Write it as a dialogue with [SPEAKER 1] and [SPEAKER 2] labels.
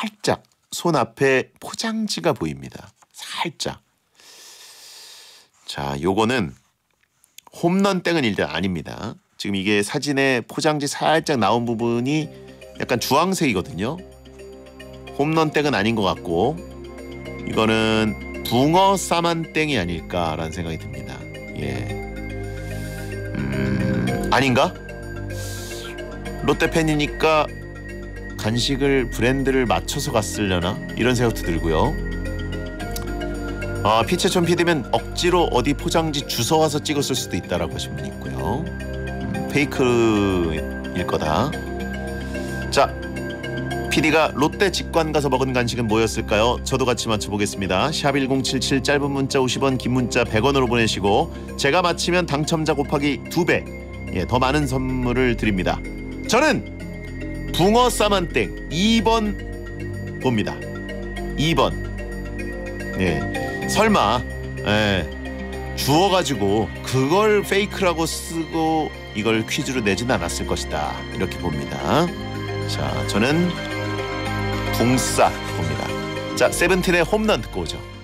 [SPEAKER 1] 살짝 손 앞에 포장지가 보입니다. 살짝. 자, 요거는 홈런 땡은 일단 아닙니다. 지금 이게 사진에 포장지 살짝 나온 부분이 약간 주황색이거든요. 홈런 땡은 아닌 것 같고 이거는 붕어 싸만땡이 아닐까라는 생각이 듭니다. 예. 아닌가? 롯데 팬이니까 간식을 브랜드를 맞춰서 갔으려나? 이런 생각도 들고요. 피채촌 PD면 억지로 어디 포장지 주워와서 찍었을 수도 있다라고 하신 분 있고요. 페이크일 거다. 자, PD가 롯데 직관 가서 먹은 간식은 뭐였을까요? 저도 같이 맞춰보겠습니다. 샵1077 짧은 문자 50원 긴 문자 100원으로 보내시고 제가 맞히면 당첨자 곱하기 2배 예, 더 많은 선물을 드립니다. 저는 붕어 싸만땡 2번 봅니다. 2번. 예, 설마 주워가지고 그걸 페이크라고 쓰고 이걸 퀴즈로 내진 않았을 것이다. 이렇게 봅니다. 자, 저는 붕싸 봅니다. 자, 세븐틴의 홈런 듣고 오죠.